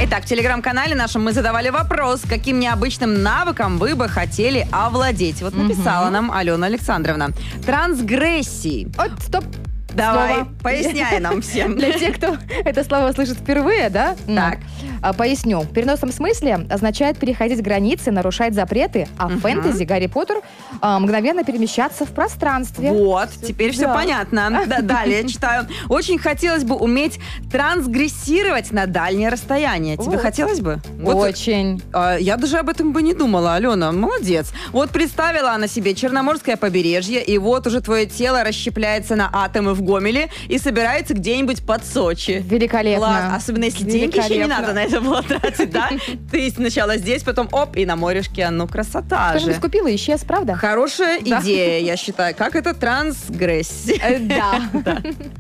Итак, в телеграм-канале нашем мы задавали вопрос, каким необычным навыком вы бы хотели овладеть. Вот написала нам Алена Александровна. Трансгрессии. Стоп. Давай, Слово. поясняй нам всем. Для тех, кто это слово слышит впервые, да? Так. Поясню. В переносном смысле означает переходить границы, нарушать запреты, а в фэнтези Гарри Поттер мгновенно перемещаться в пространстве. Вот, теперь все Да. понятно. Далее читаю. Очень хотелось бы уметь трансгрессировать на дальнее расстояние. Тебе Вот. хотелось бы? Очень. Я даже об этом бы не думала, Алена. Молодец. Вот представила она себе Черноморское побережье, и вот уже твое тело расщепляется на атомы в Гомеле и собирается где-нибудь под Сочи. Великолепно. Класс. Особенно если деньги еще не Великолепно. надо на это было тратить, да? Ты сначала здесь, потом оп, и на морешке. Ну, красота Кто-нибудь же. купил и исчез, правда? Хорошая Да. идея, я считаю. Как это трансгрессия? Да.